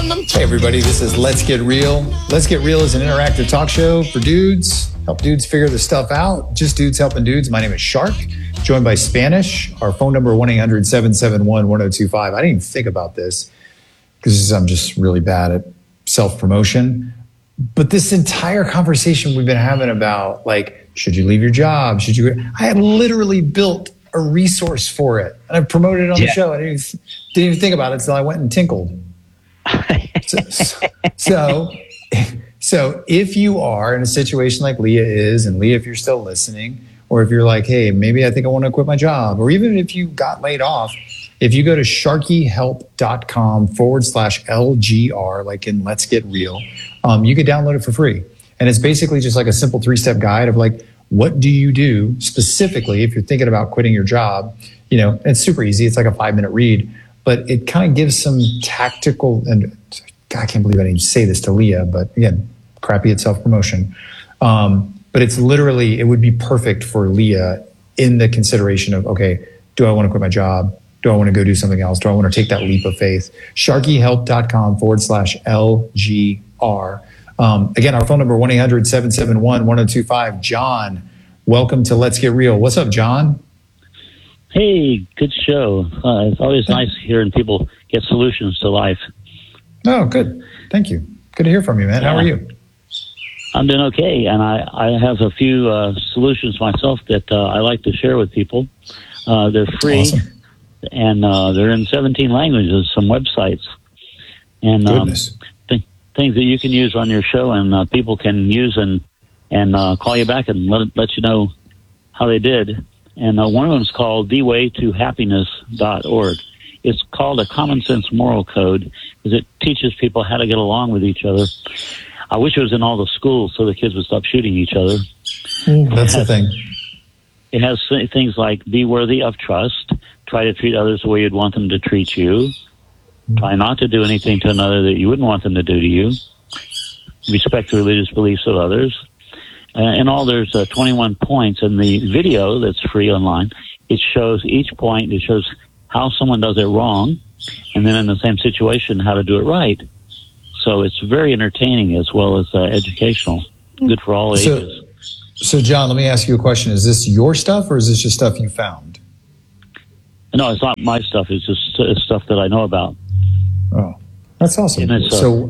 Hey everybody, this is Let's Get Real. Let's Get Real is an interactive talk show for dudes. Help dudes figure this stuff out. Just dudes helping dudes. My name is Shark, joined by Spanish. Our phone number 1-800-771-1025. I didn't even think about this because I'm just really bad at self-promotion. But this entire conversation we've been having about, like, should you leave your job? I had literally built a resource for it. And I promoted it on the show. I didn't even think about it until I went and tinkled. So if you are in a situation like Leah is, and Leah, if you're still listening, or if you're like, hey, maybe I think I want to quit my job, or even if you got laid off, if you go to sharkyhelp.com/LGR, like in Let's Get Real, you could download it for free. And it's basically just like a simple 3-step guide of like, what do you do specifically if you're thinking about quitting your job? You know, it's super easy. It's like a 5-minute read, but it kind of gives some tactical, and God, I can't believe I didn't say this to Leah, but again, crappy at self-promotion. But it's literally, it would be perfect for Leah in the consideration of, okay, do I want to quit my job? Do I want to go do something else? Do I want to take that leap of faith? sharkyhelp.com/LGR. Again, our phone number, 1-800-771-1025. John, welcome to Let's Get Real. What's up, John? Hey, good show. It's always nice hearing people get solutions to life. Oh, good. Thank you. Good to hear from you, man. How are you? I'm doing okay, and I have a few solutions myself that I like to share with people. They're free, awesome. And they're in 17 languages, some websites. And things that you can use on your show, and people can use and call you back and let you know how they did. And one of them is called thewaytohappiness.org. It's called a common sense moral code because it teaches people how to get along with each other. I wish it was in all the schools so the kids would stop shooting each other. That's the thing. It has things like be worthy of trust, try to treat others the way you'd want them to treat you, try not to do anything to another that you wouldn't want them to do to you, respect the religious beliefs of others. And all, there's 21 points in the video that's free online. It shows each point. It shows how someone does it wrong, and then in the same situation, how to do it right. So it's very entertaining as well as educational. Good for all ages. So, John, let me ask you a question. Is this your stuff, or is this just stuff you found? No, it's not my stuff. It's just stuff that I know about. Oh, that's awesome. And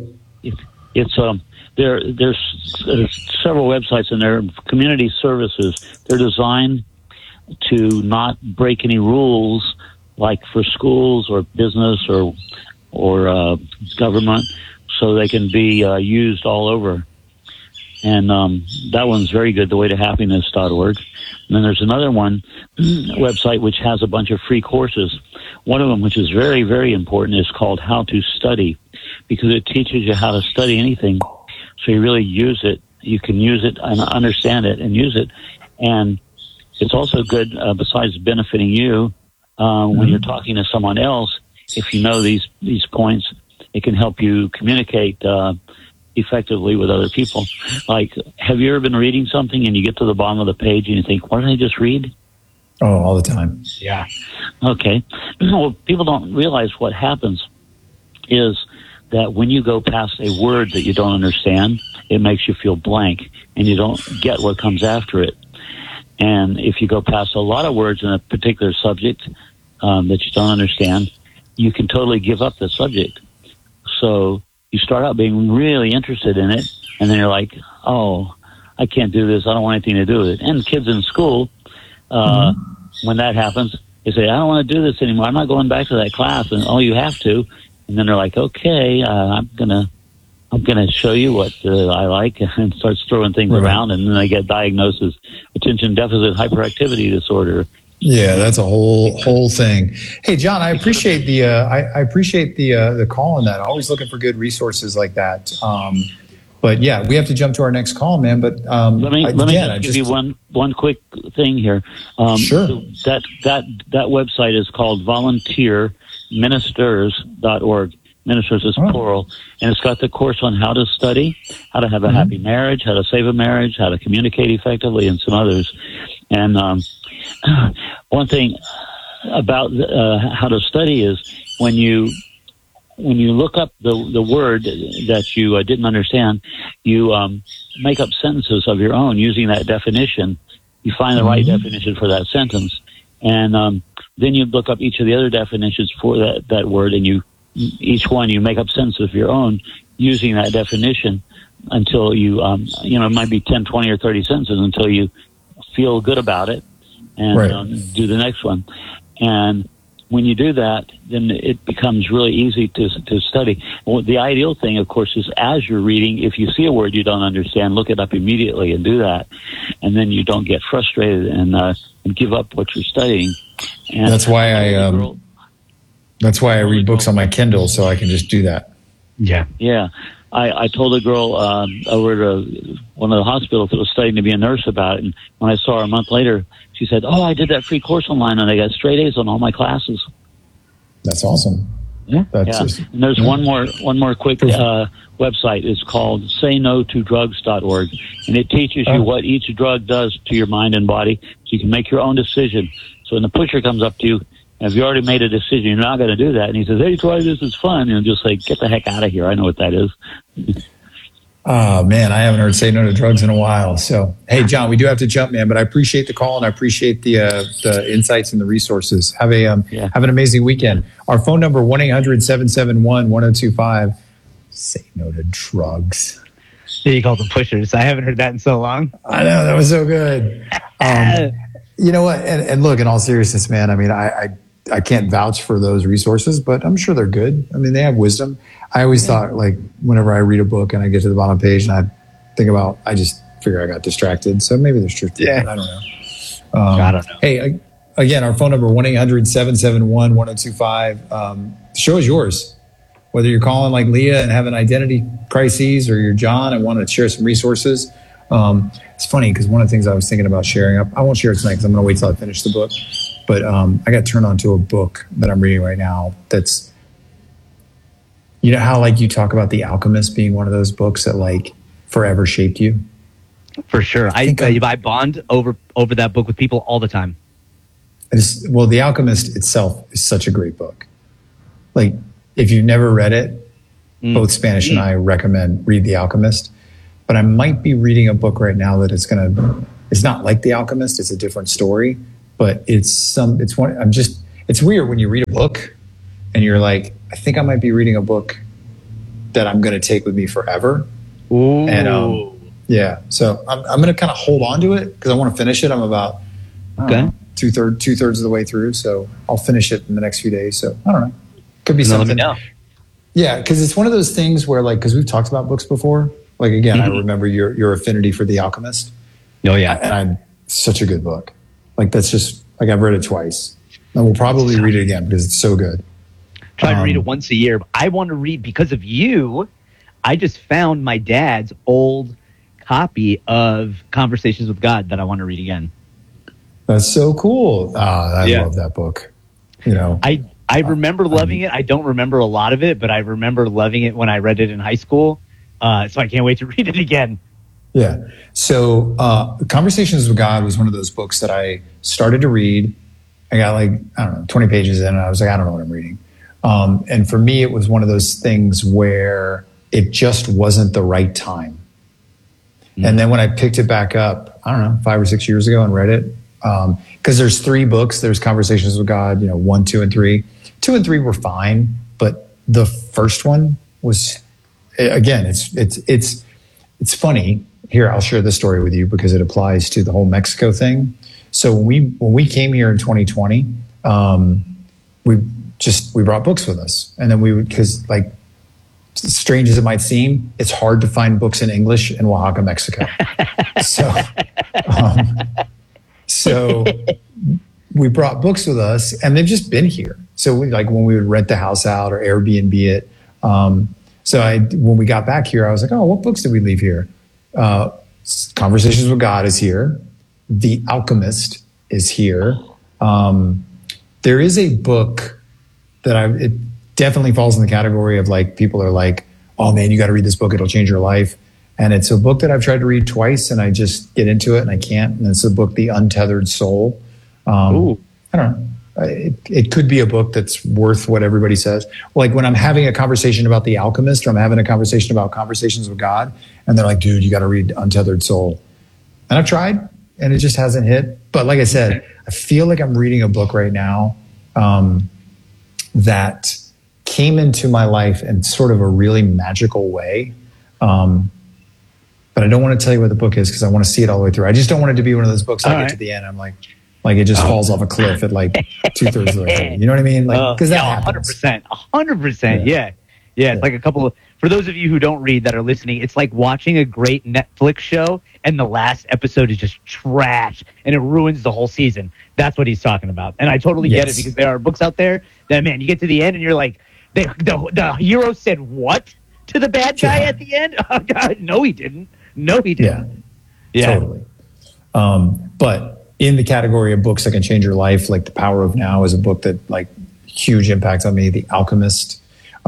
there's several websites in there, community services. They're designed to not break any rules, like for schools or business or government, so they can be used all over. And that one's very good, thewaytohappiness.org. And then there's another one, website, which has a bunch of free courses. One of them, which is very, very important, is called How to Study, because it teaches you how to study anything. So you really use it. You can use it and understand it and use it. And it's also good, besides benefiting you, when you're talking to someone else. If you know these points, it can help you communicate effectively with other people. Like, have you ever been reading something and you get to the bottom of the page and you think, what did I just read? Oh, all the time. Yeah. Okay. Well, people don't realize what happens is that when you go past a word that you don't understand, it makes you feel blank and you don't get what comes after it. And if you go past a lot of words in a particular subject that you don't understand, you can totally give up the subject. So you start out being really interested in it, and then you're like, oh, I can't do this. I don't want anything to do with it. And kids in school, when that happens, they say, I don't want to do this anymore. I'm not going back to that class. And, oh, you have to. And then they're like, okay, I'm gonna show you what I like, and starts throwing things around, and then they get diagnosed as attention deficit hyperactivity disorder. Yeah, that's a whole thing. Hey, John, I appreciate the call on that. Always looking for good resources like that. But yeah, we have to jump to our next call, man. But let me give you one quick thing here. Sure. That website is called volunteerministers.org. Ministers is plural, and it's got the course on how to study, how to have a happy marriage, how to save a marriage, how to communicate effectively, and some others. And one thing about how to study is when you when you look up the word that you didn't understand, you make up sentences of your own using that definition. You find the right definition for that sentence, and then you look up each of the other definitions for that word, and each one you make up sentences of your own using that definition until you it might be 10, 20, or 30 sentences until you feel good about it, and do the next one. And when you do that, then it becomes really easy to study. Well, the ideal thing, of course, is as you're reading, if you see a word you don't understand, look it up immediately and do that. And then you don't get frustrated and give up what you're studying. And that's why I read books on my Kindle, so I can just do that. Yeah. Yeah. I told a girl over at one of the hospitals that was studying to be a nurse about it, and when I saw her a month later, she said, "Oh, I did that free course online, and I got straight A's on all my classes." That's awesome. Yeah. And there's one more quick website. It's called SayNoToDrugs.org, and it teaches you what each drug does to your mind and body, so you can make your own decision. So when the pusher comes up to you, if you already made a decision, you're not going to do that, and he says, "Hey, try this, it's fun," just say, "Get the heck out of here. I know what that is." Oh, man, I haven't heard Say No to Drugs in a while. So, hey, John, we do have to jump, man, but I appreciate the call, and I appreciate the insights and the resources. Have an amazing weekend. Our phone number, 1-800-771-1025. Say No to Drugs. Yeah, you call them pushers. I haven't heard that in so long. I know, that was so good. You know what? And look, in all seriousness, man, I mean, I can't vouch for those resources, but I'm sure they're good. I mean, they have wisdom. I always thought, like, whenever I read a book and I get to the bottom page and I think about, I just figure I got distracted. So maybe there's truth to that. I don't know. I don't know. Hey, again, our phone number, 1-800-771-1025. The show is yours. Whether you're calling like Leah and having identity crises, or you're John and want to share some resources. It's funny because one of the things I was thinking about sharing, I won't share it tonight because I'm going to wait till I finish the book. But I got turned on to a book that I'm reading right now that's, you know how like you talk about The Alchemist being one of those books that like forever shaped you? For sure. I bond over that book with people all the time. Well, The Alchemist itself is such a great book. Like, if you've never read it, both Spanish and I recommend read The Alchemist. But I might be reading a book right now that it's not like The Alchemist. It's a different story, but it's weird when you read a book and you're like, I think I might be reading a book that I'm going to take with me forever. Ooh. And so I'm going to kind of hold on to it because I want to finish it. I'm about two-thirds of the way through, so I'll finish it in the next few days. So I don't know. Could be something. Let me know. Yeah, because it's one of those things where, like, because we've talked about books before. Like, again, I remember your affinity for The Alchemist. Oh, yeah. And such a good book. Like, that's just, like, I've read it twice. And we'll probably read it again because it's so good. Try to read it once a year. I want to read, because of you, I just found my dad's old copy of Conversations with God that I want to read again. That's so cool. I love that book. You know, I remember loving it. I don't remember a lot of it, but I remember loving it when I read it in high school. So I can't wait to read it again. Yeah. So Conversations with God was one of those books that I started to read. I got 20 pages in, and I was like, I don't know what I'm reading. And for me, it was one of those things where it just wasn't the right time. And then when I picked it back up, I don't know, 5 or 6 years ago and read it, because there's 3 books. There's Conversations with God, 1, 2, and 3. 2 and 3 were fine, but the first one was, again, it's funny. Here, I'll share this story with you because it applies to the whole Mexico thing. So when we came here in 2020, we brought books with us, and then because like, strange as it might seem, it's hard to find books in English in Oaxaca, Mexico. So we brought books with us, and they've just been here. So when we would rent the house out or Airbnb it. When we got back here, I was like, oh, what books did we leave here? Conversations with God is here. The Alchemist is here. There is a book that it definitely falls in the category of like, people are like, oh man, you got to read this book. It'll change your life. And it's a book that I've tried to read twice and I just get into it and I can't. And it's the book, The Untethered Soul. I don't know. it could be a book that's worth what everybody says. Like when I'm having a conversation about The Alchemist, or I'm having a conversation about Conversations with God, and they're like, dude, you got to read Untethered Soul. And I've tried, and it just hasn't hit. But like I said, I feel like I'm reading a book right now that came into my life in sort of a really magical way. But I don't want to tell you what the book is because I want to see it all the way through. I just don't want it to be one of those books I get to the end, I'm like it just falls off a cliff at like 2/3 of the way through. You know what I mean? Like, because that happens. 100%. Yeah. It's like a couple of, for those of you who don't read that are listening, it's like watching a great Netflix show and the last episode is just trash and it ruins the whole season. That's what he's talking about. And I totally get it, because there are books out there that, man, you get to the end and you're like, the hero said what to the bad guy at the end? Oh, God, no, he didn't. Yeah. Totally. But in the category of books that can change your life, like The Power of Now is a book that like huge impact on me. The Alchemist.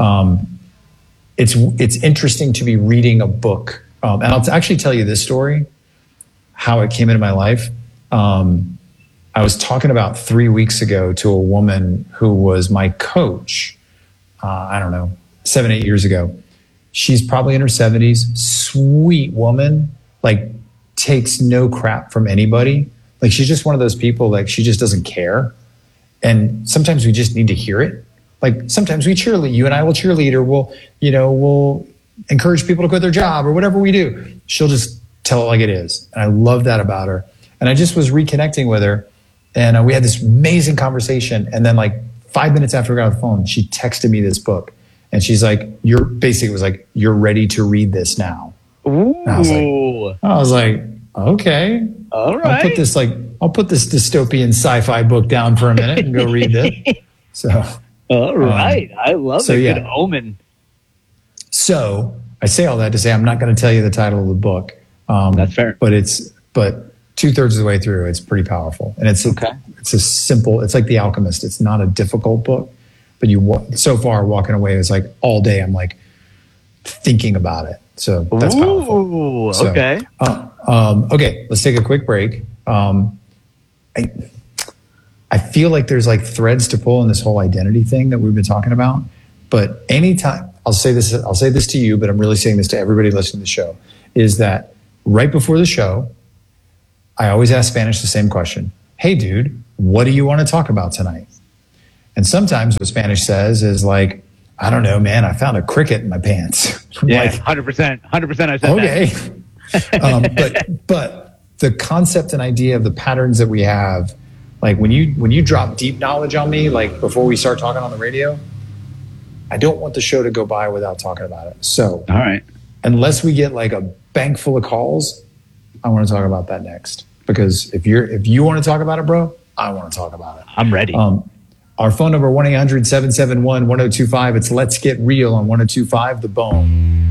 It's interesting to be reading a book. And I'll actually tell you this story, how it came into my life. I was talking about 3 weeks ago to a woman who was my coach. I don't know, 7-8 years ago. She's probably in her 70s, sweet woman, like takes no crap from anybody. Like she's just one of those people, like she just doesn't care. And sometimes we just need to hear it. Like sometimes we cheerlead, you and I will cheerlead, or we'll encourage people to quit their job or whatever we do. She'll just tell it like it is. And I love that about her. And I just was reconnecting with her, and we had this amazing conversation. And then like 5 minutes after we got off the phone, she texted me this book. And she's like, you're ready to read this now. Ooh. And I was like, okay. All right. I'll put this dystopian sci-fi book down for a minute and go read this. So, all right. I love it. Good omen. So I say all that to say, I'm not going to tell you the title of the book. That's fair. But 2/3 of the way through, it's pretty powerful. And it's a simple, it's like The Alchemist. It's not a difficult book. But so far walking away is like all day I'm like thinking about it. So that's powerful. So, okay. Okay, let's take a quick break. I feel like there's like threads to pull in this whole identity thing that we've been talking about. But anytime, I'll say this to you, but I'm really saying this to everybody listening to the show, is that right before the show, I always ask Spanish the same question. Hey, dude, what do you want to talk about tonight? And sometimes what Spanish says is like, I don't know, man, I found a cricket in my pants. Yeah, like, 100%. 100% I said that. Okay. but the concept and idea of the patterns that we have, like when you drop deep knowledge on me, like before we start talking on the radio, I don't want the show to go by without talking about it. So, all right. Unless we get like a bank full of calls, I want to talk about that next. Because if you want to talk about it, bro, I want to talk about it. I'm ready. Our phone number, 1-800-771-1025. It's Let's Get Real on 102.5 The Bone.